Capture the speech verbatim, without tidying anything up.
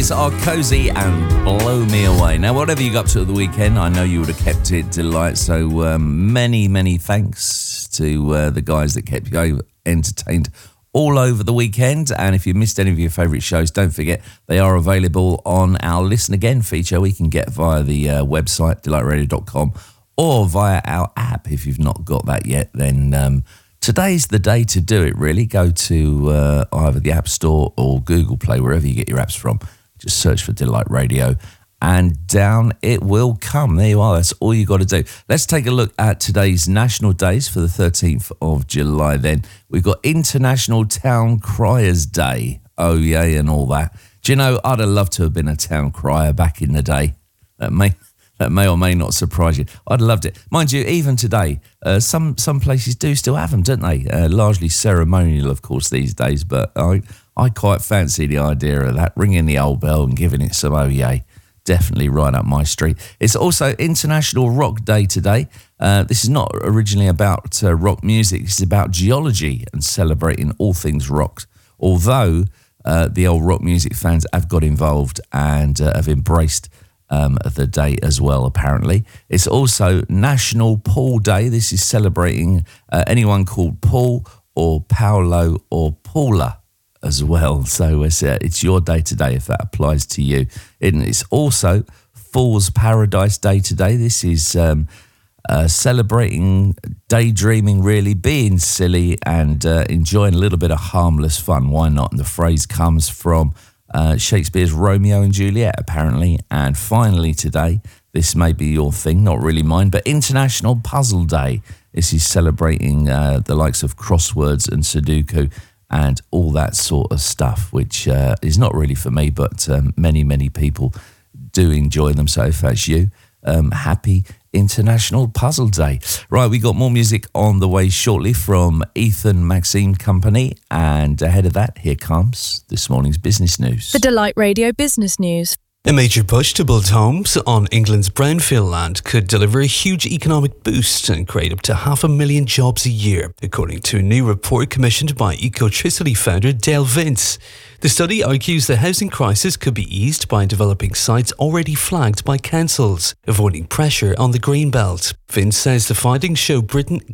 Days are Cozy and Blow Me Away. Now, whatever you got up to at the weekend, I know you would have kept it delight. So um, many, many thanks to uh, the guys that kept you entertained all over the weekend. And if you missed any of your favourite shows, don't forget they are available on our Listen Again feature we can get via the uh, website, delight radio dot com, or via our app. If you've not got that yet, then um, today's the day to do it, really. Go to uh, either the App Store or Google Play, wherever you get your apps from. Just search for Delight Radio and down it will come. There you are. That's all you got to do. Let's take a look at today's national days for the thirteenth of July then. We've got International Town Criers Day. Oh, yay, and all that. Do you know, I'd have loved to have been a town crier back in the day. That may... That may or may not surprise you. I'd loved it. Mind you, even today, uh, some some places do still have them, don't they? Uh, largely ceremonial, of course, these days. But I I quite fancy the idea of that, ringing the old bell and giving it some oh yay. Definitely right up my street. It's also International Rock Day today. Uh, this is not originally about uh, rock music. This is about geology and celebrating all things rock. Although uh, the old rock music fans have got involved and uh, have embraced Um, of the day as well, apparently. It's also National Paul Day. This is celebrating uh, anyone called Paul or Paolo or Paula as well. So it's, uh, it's your day today if that applies to you. And it's also Fool's Paradise Day today. This is um, uh, celebrating daydreaming, really, being silly and uh, enjoying a little bit of harmless fun. Why not? And the phrase comes from Uh, Shakespeare's Romeo and Juliet, apparently. And finally today, this may be your thing, not really mine, but International Puzzle Day. This is celebrating uh, the likes of crosswords and Sudoku and all that sort of stuff, which uh, is not really for me, but um, many, many people do enjoy them. So if that's you, um, happy International Puzzle Day. Right, we got more music on the way shortly from Ethan Maxime Company, and ahead of that, here comes this morning's business news. The Delight Radio Business News. A major push to build homes on England's brownfield land could deliver a huge economic boost and create up to half a million jobs a year, according to a new report commissioned by Ecotricity founder Dale Vince. The study argues the housing crisis could be eased by developing sites already flagged by councils, avoiding pressure on the green belt. Vince says the findings show Britain